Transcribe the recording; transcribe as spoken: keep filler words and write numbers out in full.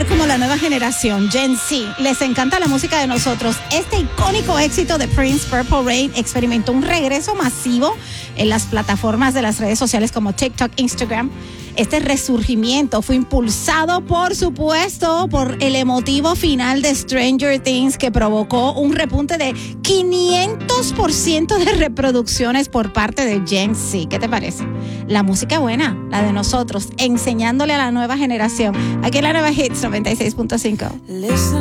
como la nueva generación, Gen Z, les encanta la música de nosotros. Este icónico éxito de Prince, Purple Rain, experimentó un regreso masivo en las plataformas de las redes sociales como TikTok, Instagram. Este resurgimiento fue impulsado, por supuesto, por el emotivo final de Stranger Things, que provocó un repunte de quinientos por ciento de reproducciones por parte de Gen Z. ¿Qué te parece? La música buena, la de nosotros, enseñándole a la nueva generación. Aquí en la nueva Hits noventa y seis punto cinco.